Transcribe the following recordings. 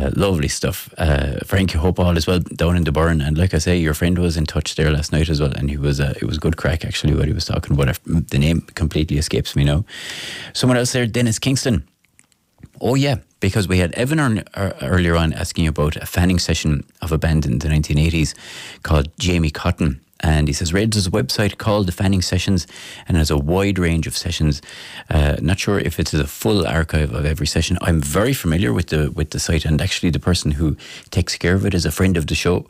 Lovely stuff. Frank, I hope all is well down in the burn. And like I say, your friend was in touch there last night as well, and he was it was good crack actually what he was talking about. The name completely escapes me now. Someone else there, Dennis Kingston. Oh yeah, because we had Evan earlier on asking about a fanning session of a band in the 1980s called Jamie Cotton. And he says, there's a website called The Fanning Sessions and has a wide range of sessions. Not sure if it's a full archive of every session. I'm very familiar with the site, and actually the person who takes care of it is a friend of the show.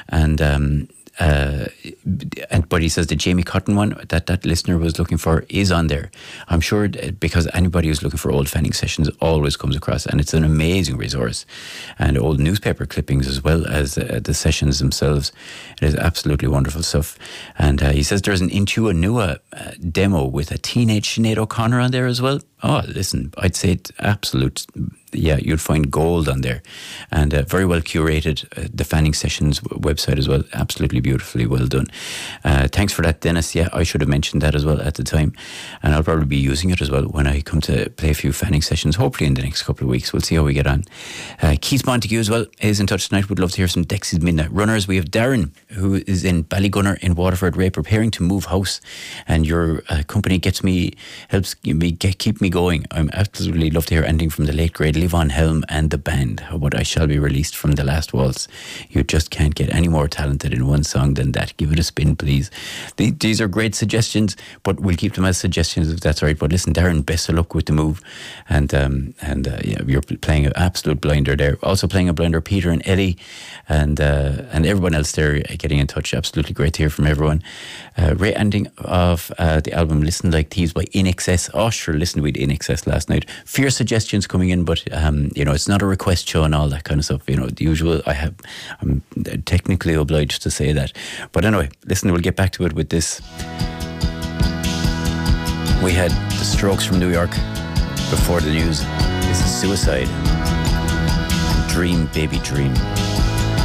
But he says the Jamie Cotton one that listener was looking for is on there. I'm sure because anybody who's looking for old fanning sessions always comes across, and it's an amazing resource. And old newspaper clippings as well as the sessions themselves. It is absolutely wonderful stuff. And he says there's an Intua Nua demo with a teenage Sinead O'Connor on there as well. Oh, listen, I'd say it's absolute. Yeah, you'd find gold on there, and very well curated. The Fanning Sessions website as well, absolutely beautifully well done. Thanks for that, Dennis. Yeah, I should have mentioned that as well at the time, and I'll probably be using it as well when I come to play a few Fanning Sessions, hopefully in the next couple of weeks. We'll see how we get on. Keith Montague as well is in touch tonight. Would love to hear some Dexys Midnight Runners. We have Darren, who is in Ballygunner in Waterford Ray, preparing to move house, and your company helps me keep me going. I'm absolutely love to hear anything from the late great Livon Helm and the band. How about I Shall Be Released from The Last Waltz? You just can't get any more talented in one song than that. Give it a spin, please. These are great suggestions, but we'll keep them as suggestions if that's right. But listen, Darren, best of luck with the move. And yeah, you're playing an absolute blinder there. Also playing a blinder, Peter and Eddie, and everyone else there getting in touch. Absolutely great to hear from everyone. Great ending of the album Listen Like Thieves by In Excess. Oh, sure, listen, we had In Excess last night. Few suggestions coming in, but it's not a request show and all that kind of stuff. The usual. I'm technically obliged to say that. But anyway, listen, we'll get back to it with this. We had the Strokes from New York before the news. This is Suicide. Dream, baby, dream.